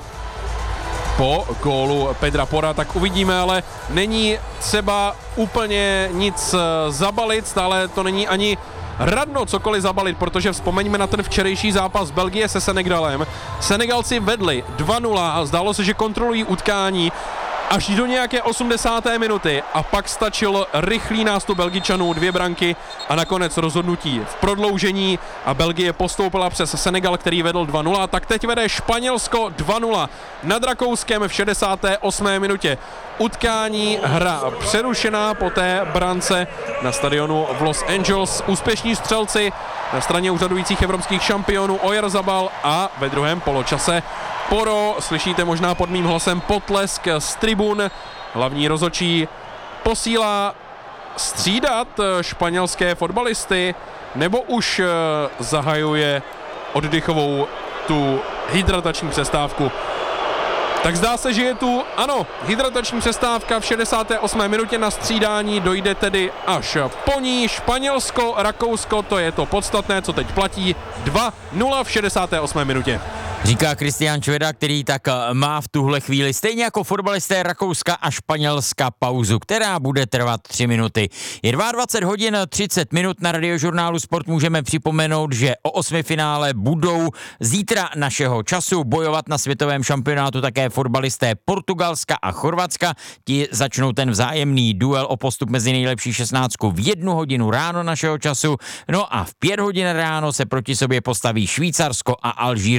[SPEAKER 3] po gólu Pedra Pora, tak uvidíme, ale není třeba úplně nic zabalit, stále to není ani radno cokoliv zabalit, protože vzpomeňme na ten včerejší zápas Belgie se Senegalem. Senegalci vedli dva nula a zdálo se, že kontrolují utkání až do nějaké osmdesáté minuty a pak stačil rychlý nástup Belgičanů, dvě branky a nakonec rozhodnutí v prodloužení a Belgie postoupila přes Senegal, který vedl dva nula, tak teď vede Španělsko dva nula nad Rakouskem v šedesáté osmé minutě. Utkání, hra přerušená po té brance na stadionu v Los Angeles. Úspěšní střelci na straně úřadujících evropských šampionů Oyarzabal a ve druhém poločase Poro. Slyšíte možná pod mým hlasem potlesk z tribun. Hlavní rozhodčí posílá střídat španělské fotbalisty, nebo už zahajuje oddychovou tu hydratační přestávku. Tak zdá se, že je tu, ano, hydratační přestávka v šedesáté osmé minutě, na střídání dojde tedy až po ní. Španělsko, Rakousko, to je to podstatné, co teď platí. dva nula v šedesáté osmé minutě.
[SPEAKER 1] Říká Kristián Čveda, který tak má v tuhle chvíli stejně jako fotbalisté Rakouska a Španělska pauzu, která bude trvat tři minuty. Je dvacet dva hodin třicet minut, na Radiožurnálu Sport můžeme připomenout, že o osmifinále budou zítra našeho času bojovat na světovém šampionátu také fotbalisté Portugalska a Chorvatska. Ti začnou ten vzájemný duel o postup mezi nejlepší šestnáctku v jednu hodinu ráno našeho času. No a v pět hodin ráno se proti sobě postaví Švýcarsko a Alžírsko.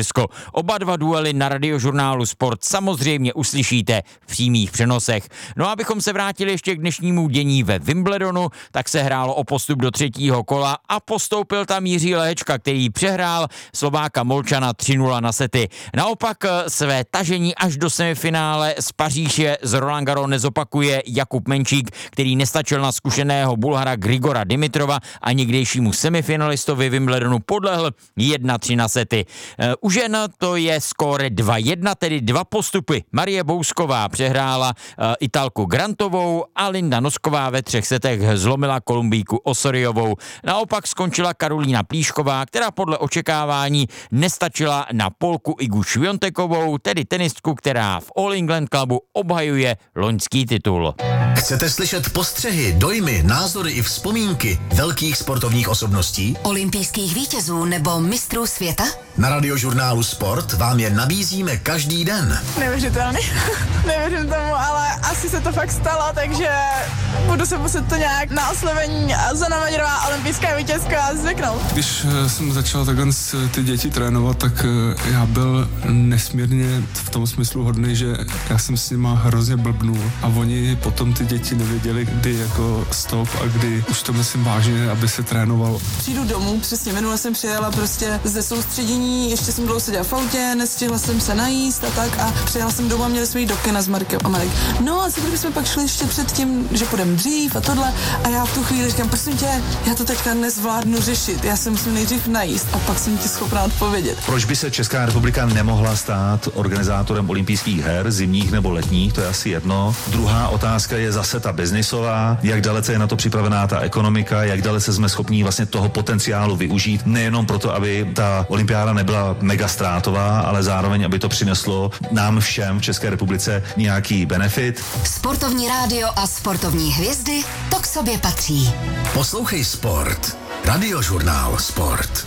[SPEAKER 1] Oba dva duely na Radiožurnálu Sport samozřejmě uslyšíte v přímých přenosech. No a abychom se vrátili ještě k dnešnímu dění ve Wimbledonu, tak se hrálo o postup do třetího kola a postoupil tam Jiří Lehečka, který přehrál Slováka Molčana tři nula na sety. Naopak své tažení až do semifinále z Paříže z Roland Garros nezopakuje Jakub Menčík, který nestačil na zkušeného Bulhara Grigora Dimitrova a někdejšímu semifinalistovi Wimbledonu podlehl jedna tři na sety. U žen to je skóre dva jedna, tedy dva postupy. Marie Bousková přehrála Italku Grantovou a Linda Nosková ve třech setech zlomila Kolumbijku Osoriovou. Naopak skončila Karolína Plíšková, která podle očekávání nestačila na Polku Igu Šviontekovou, tedy tenistku, která v All England Clubu obhajuje loňský titul.
[SPEAKER 4] Chcete slyšet postřehy, dojmy, názory i vzpomínky velkých sportovních osobností?
[SPEAKER 5] Olympijských vítězů nebo mistrů světa?
[SPEAKER 4] Na Radiožurnálu Sport vám je nabízíme každý den.
[SPEAKER 6] Neuvěřitelný. Nevěřím tomu, ale asi se to fakt stalo, takže budu se muset to nějak na oslovení Zuzana Maďarová, olympijská vítězka, zvyknout.
[SPEAKER 7] Když jsem začal takhle ty děti trénovat, tak já byl nesmírně v tom smyslu hodný, že já jsem s nima hrozně blbnul a oni potom ty děti nevěděli, kdy jako stop a kdy už to myslím vážně, aby se trénoval.
[SPEAKER 6] Přijdu domů, přesně minule jsem přijela prostě ze soustředění, ještě jsem dlouho seděla v autě, nestihla jsem se najíst a tak a přijela jsem domů a měli jsme jít do kina s Markem a Marek. No a co kdybychom pak šli ještě před tím, že půjdeme dřív a tohle a já v tu chvíli říkám, prosím tě, já to teďka nezvládnu řešit, já se musím nejdřív najíst a pak jsem ti schopná odpovědět.
[SPEAKER 8] Proč by se Česká republika nemohla stát organizátorem olympijských her, zimních nebo letních, to je asi jedno. Druhá otázka je zase ta biznisová, jak dalece je na to připravená ta ekonomika, jak dalece jsme schopní vlastně toho potenciálu využít, nejenom proto, aby ta olympiáda nebyla mega ztrátová, ale zároveň, aby to přineslo nám všem v České republice nějaký benefit.
[SPEAKER 5] Sportovní rádio a sportovní hvězdy, to k sobě patří.
[SPEAKER 4] Poslouchej Sport. Radiožurnál Sport.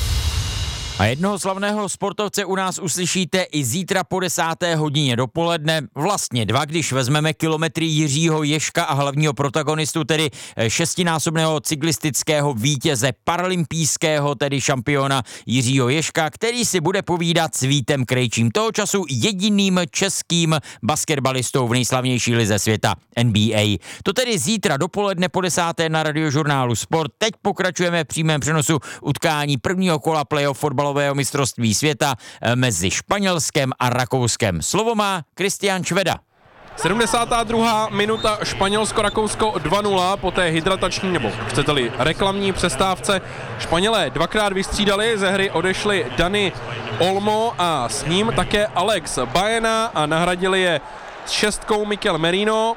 [SPEAKER 1] A jednoho slavného sportovce u nás uslyšíte i zítra po desáté hodině dopoledne. Vlastně dva, když vezmeme kilometry Jiřího Ježka a hlavního protagonistu, tedy šestinásobného cyklistického vítěze paralympijského, tedy šampiona Jiřího Ježka, který si bude povídat s Vítem Krejčím, toho času jediným českým basketbalistou v nejslavnější lize světa N B A. To tedy zítra dopoledne po desáté na Radiožurnálu Sport. Teď pokračujeme v přímém přenosu utkání prvního kola playoff fotbalového mistrovství světa mezi Španělskem a Rakouskem. Slovo má Kristián Šveda.
[SPEAKER 3] sedmdesátá druhá minuta, Španělsko-Rakousko dva nula, po té hydratační, nebo chcete-li reklamní přestávce. Španělé dvakrát vystřídali, ze hry odešli Dani Olmo a s ním také Alex Baena a nahradili je s šestkou Mikel Merino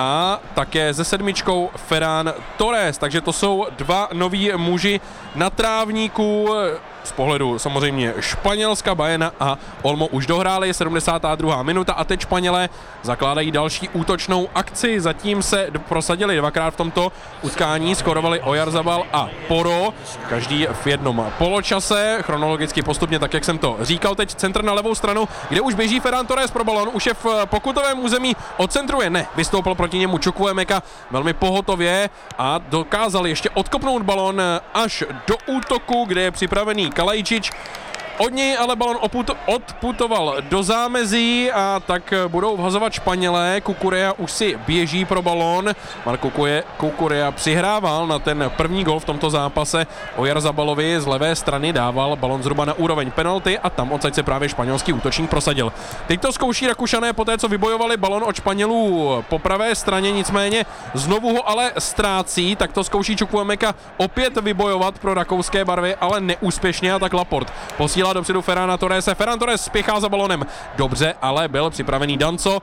[SPEAKER 3] a také se sedmičkou Ferran Torres, takže to jsou dva noví muži na trávníku. Z pohledu samozřejmě Španělska, Baena a Olmo už dohráli, sedmdesátá druhá minuta a teď Španělé zakládají další útočnou akci. Zatím se prosadili dvakrát v tomto utkání, skorovali Oyarzabal a Porro, každý v jednom poločase, chronologicky postupně, tak jak jsem to říkal. Teď centr na levou stranu, kde už běží Ferran Torres pro balon, už je v pokutovém území, odcentruje, ne, vystoupil proti němu Chukwuemeka velmi pohotově a dokázal ještě odkopnout balon až do útoku, kde je připravený Kalajčič. Od něj ale balon oput- odputoval do zámezí a tak budou vhazovat Španělé. Kukurea už si běží pro balon. Marco Kukurea přihrával na ten první gol v tomto zápase. Oyarzabalovi z levé strany dával balon zhruba na úroveň penalty a tam odsaď se právě španělský útočník prosadil. Teď to zkouší Rakušané poté, co vybojovali balon od Španělů po pravé straně, nicméně znovu ho ale ztrácí, tak to zkouší Chukwuemeka opět vybojovat pro rakouské barvy, ale neúspěšně a tak Laport posílá dopředu Ferrana Torrese. Ferran Torres spěchá za balonem. Dobře, ale byl připravený Danco,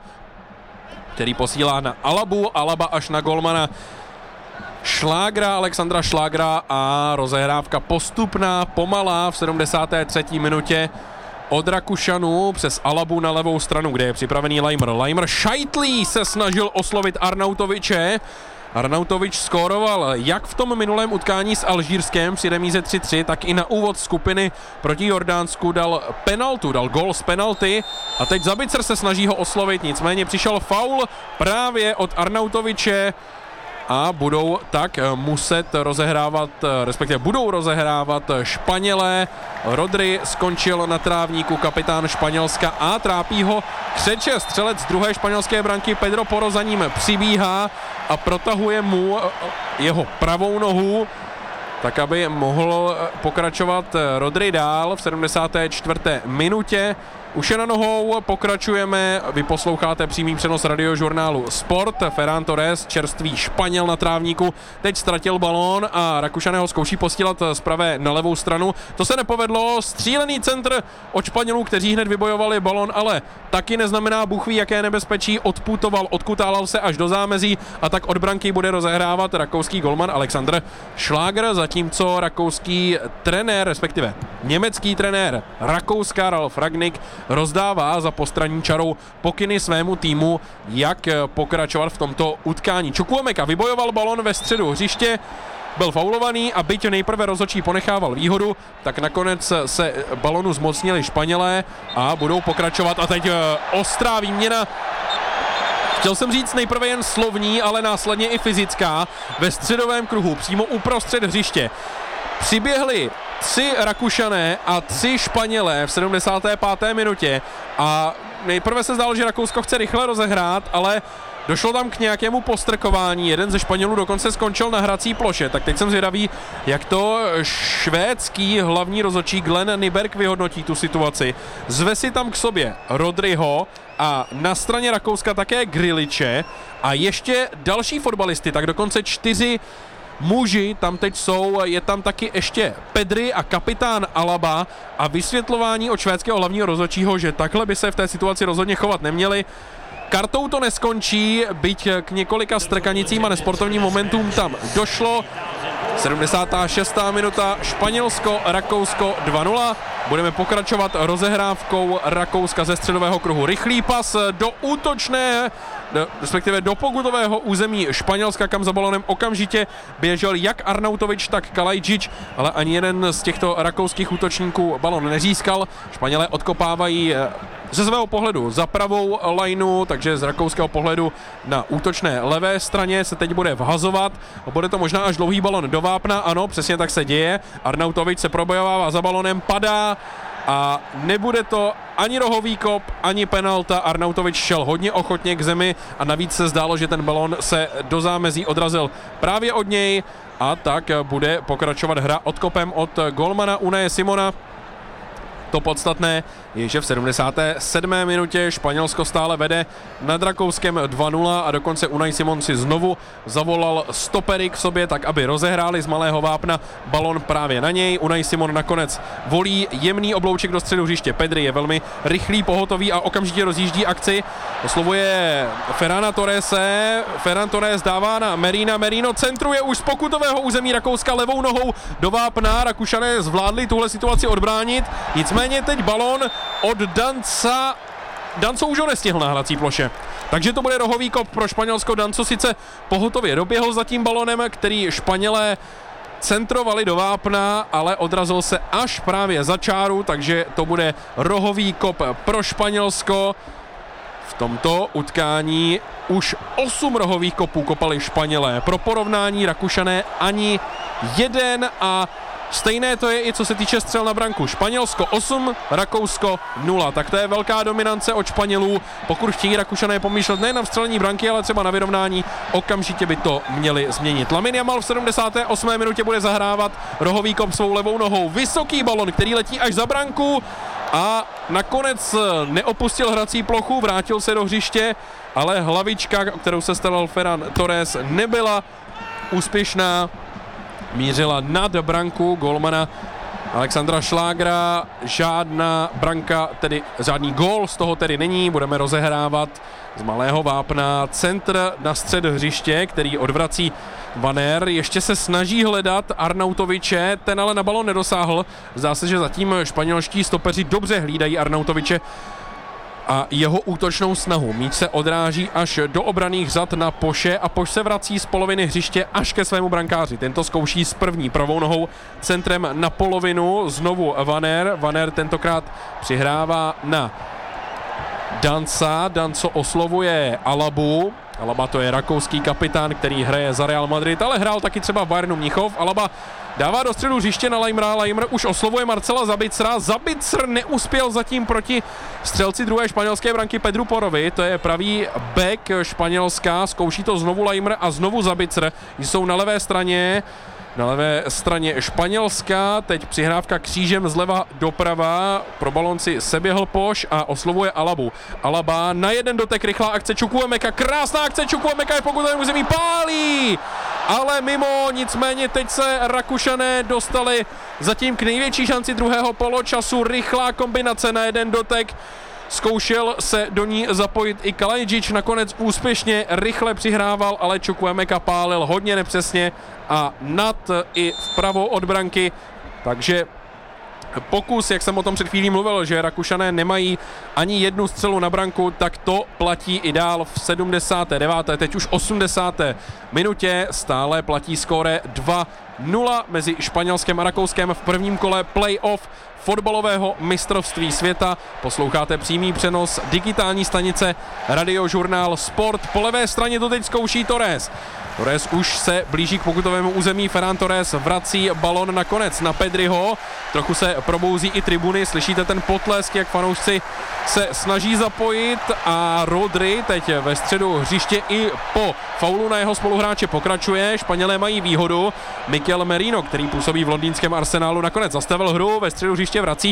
[SPEAKER 3] který posílá na Alabu. Alaba až na golmana Šlágra, Alexandra Šlágra a rozehrávka postupná, pomalá v sedmdesáté třetí minutě od Rakušanů přes Alabu na levou stranu, kde je připravený Leimer. Leimer Šajtlí se snažil oslovit Arnautoviče. Arnautovič skóroval jak v tom minulém utkání s Alžírskem při remíze tři tři, tak i na úvod skupiny proti Jordánsku dal penaltu, dal gól z penalty a teď Zabicer se snaží ho oslovit, nicméně přišel faul právě od Arnautoviče a budou tak muset rozehrávat, respektive budou rozehrávat Španělé. Rodri skončil na trávníku, kapitán Španělska, a trápí ho křeče. Střelec druhé španělské branky Pedro Porro za ním přibíhá a protahuje mu jeho pravou nohu, tak aby mohl pokračovat Rodri dál v sedmdesáté čtvrté minutě. Už je na nohou, pokračujeme, vy posloucháte přímý přenos radiožurnálu Sport. Ferran Torres, čerstvý Španěl na trávníku, teď ztratil balón a Rakušané ho zkouší posílat z pravé na levou stranu. To se nepovedlo, střílený centr od Španělů, kteří hned vybojovali balón, ale taky neznamená bůh ví jaké nebezpečí, odputoval, odkutálal se až do zámezí a tak od branky bude rozehrávat rakouský golman Alexander Schlager, zatímco rakouský trenér, respektive německý trenér Rakouska Ralf Rangnick rozdává za postranní čarou pokyny svému týmu, jak pokračovat v tomto utkání. Chukwuemeka vybojoval balon ve středu hřiště, byl faulovaný a byť nejprve rozhodčí ponechával výhodu, tak nakonec se balonu zmocnili Španělé a budou pokračovat. A teď ostrá výměna, chtěl jsem říct nejprve jen slovní, ale následně i fyzická, ve středovém kruhu, přímo uprostřed hřiště. Přiběhli tři Rakušané a tři Španělé v sedmdesáté páté minutě a nejprve se zdálo, že Rakousko chce rychle rozehrát, ale došlo tam k nějakému postrkování, jeden ze Španělů dokonce skončil na hrací ploše, tak teď jsem zvědavý, jak to švédský hlavní rozhodčí Glenn Nyberg vyhodnotí tu situaci. Zve si tam k sobě Rodriho a na straně Rakouska také Griliče a ještě další fotbalisty, tak dokonce čtyři muži tam teď jsou, je tam taky ještě Pedri a kapitán Alaba a vysvětlování od švédského hlavního rozhodčího, že takhle by se v té situaci rozhodně chovat neměli. Kartou to neskončí, byť k několika strkanicím a nesportovním momentům tam došlo. sedmdesátá šestá minuta, Španělsko, Rakousko dva nula. Budeme pokračovat rozehrávkou Rakouska ze středového kruhu. Rychlý pas do útočné, respektive do pokutového území Španělska, kam za balonem okamžitě běžel jak Arnautovič, tak Kalajdzic, ale ani jeden z těchto rakouských útočníků balon nezískal. Španělé odkopávají ze svého pohledu za pravou lineu, takže z rakouského pohledu na útočné levé straně se teď bude vhazovat. Bude to možná až dlouhý balon do vápna, ano, přesně tak se děje. Arnautovič se probojovává za balonem, padá a nebude to ani rohový kop, ani penalta. Arnautovič šel hodně ochotně k zemi a navíc se zdálo, že ten balon se do zámezí odrazil právě od něj a tak bude pokračovat hra odkopem od golmana Unaje Simona. To podstatné je, že v sedmdesáté sedmé minutě Španělsko stále vede nad Rakouskem dva nula a dokonce Unai Simon si znovu zavolal stopery k sobě, tak aby rozehráli z malého vápna balon právě na něj. Unai Simon nakonec volí jemný oblouček do středu hřiště. Pedri je velmi rychlý, pohotový a okamžitě rozjíždí akci. Oslovuje Ferrana Torrese. Ferran Torres dává na Merina. Merino centruje už z pokutového území Rakouska levou nohou do vápna. Rakušané zvládli tuhle situaci odbránit. Nicméně teď balón od Danca. Danco už ho nestihl na hrací ploše. Takže to bude rohový kop pro Španělsko. Danco sice pohotově doběhl za tím balonem, který Španělé centrovali do vápna, ale odrazil se až právě za čáru, takže to bude rohový kop pro Španělsko. V tomto utkání už osm rohových kopů kopali Španělé. Pro porovnání Rakušané ani jeden a stejné to je i co se týče střel na branku. Španělsko osm, Rakousko nula. Tak to je velká dominance od Španělů. Pokud chtějí Rakušané pomýšlet nejen na vstřelení branky, ale třeba na vyrovnání, okamžitě by to měli změnit. Lamine Yamal v sedmdesáté osmé minutě bude zahrávat rohový kop svou levou nohou. Vysoký balon, který letí až za branku a nakonec neopustil hrací plochu, vrátil se do hřiště, ale hlavička, o kterou se staral Ferran Torres, nebyla úspěšná. Mířila nad branku golmana Alexandra Schlagera. Žádná branka, tedy žádný gól z toho tedy není. Budeme rozehrávat z malého vápna centr na střed hřiště, který odvrací Vaner. Ještě se snaží hledat Arnautoviče, ten ale na balon nedosáhl. Zdá se, že zatím španělští stopeři dobře hlídají Arnautoviče a jeho útočnou snahu. Míč se odráží až do obranných řad na Poše a Poš se vrací z poloviny hřiště až ke svému brankáři. Tento zkouší s první pravou nohou centrem na polovinu. Znovu Vaner. Vaner tentokrát přihrává na Danca. Danco oslovuje Alabu. Alaba to je rakouský kapitán, který hraje za Real Madrid, ale hrál taky třeba v Bayernu Mnichov. Alaba dává do středu hřiště na Leimera. Leimer už oslovuje Marcela Zabicera. Zabicr neuspěl zatím proti střelci druhé španělské branky Pedru Porovi. To je pravý back Španělska. Zkouší to znovu Leimer a znovu Zabicr. Jsou na levé straně. Na levé straně Španělska, teď přihrávka křížem zleva doprava, pro balonci seběhl Poš a oslovuje Alabu. Alaba na jeden dotek, rychlá akce Chukwuemeka, krásná akce Chukwuemeka je pokutovém území, pálí! Ale mimo, nicméně teď se Rakušané dostali zatím k největší šanci druhého poločasu, rychlá kombinace na jeden dotek. Zkoušel se do ní zapojit i Kalajdzič, nakonec úspěšně rychle přihrával, ale Chukwuemeka pálil hodně nepřesně a nad i vpravo od branky, takže pokus, jak jsem o tom před chvílí mluvil, že Rakušané nemají ani jednu střelu na branku, tak to platí i dál v sedmdesáté deváté teď už osmdesáté minutě, stále platí skóre dva nula mezi Španělskem a Rakouskem v prvním kole playoff fotbalového mistrovství světa. Posloucháte přímý přenos digitální stanice Radiožurnál Sport. Po levé straně to teď zkouší Torres. Torres už se blíží k pokutovému území. Ferran Torres vrací balon nakonec na Pedriho. Trochu se probouzí i tribuny. Slyšíte ten potlesk, jak fanoušci se snaží zapojit a Rodri teď ve středu hřiště i po faulu na jeho spoluhráče pokračuje. Španělé mají výhodu. Mikel Merino, který působí v londýnském Arsenálu, nakonec zastavil hru. Ve středu hřiště vrací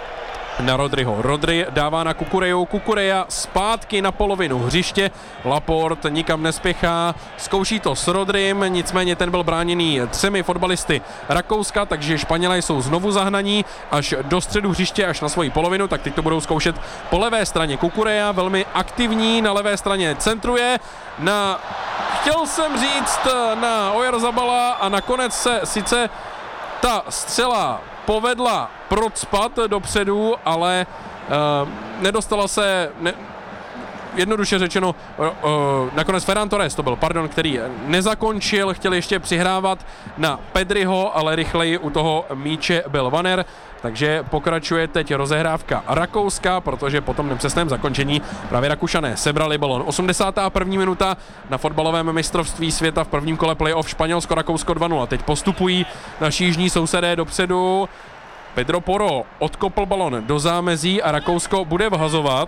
[SPEAKER 3] na Rodriho. Rodri dává na Kukureju. Kukureja zpátky na polovinu hřiště. Laporte nikam nespěchá. Zkouší to s Rodrym, nicméně ten byl bráněný třemi fotbalisty Rakouska, takže Španělé jsou znovu zahnaní až do středu hřiště, až na svoji polovinu, tak teď to budou zkoušet po levé straně. Kukureja velmi aktivní, na levé straně centruje na, chtěl jsem říct, na Oyarzabala a nakonec se sice ta střela povedla procpat dopředu, ale uh, nedostala se, ne, jednoduše řečeno, uh, uh, nakonec Ferran Torres to byl, pardon, který nezakončil, chtěl ještě přihrávat na Pedriho, ale rychleji u toho míče byl Vanner, takže pokračuje teď rozehrávka Rakouska, protože po tom nepřesném zakončení právě Rakušané sebrali balon. osmdesátá první minuta na fotbalovém mistrovství světa v prvním kole playoff Španělsko-Rakousko dva nula. Teď postupují naši jižní sousedé dopředu. Pedro Porro odkopl balon do zámezí a Rakousko bude vhazovat.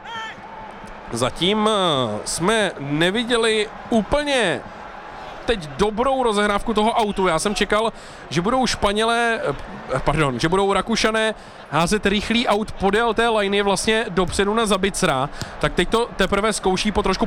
[SPEAKER 3] Zatím jsme neviděli úplně teď dobrou rozehrávku toho autu. Já jsem čekal, že budou Španělé, pardon, že budou Rakušané házet rychlý aut podél té liney vlastně dopředu na Zabicera, tak teď to teprve zkouší po trošku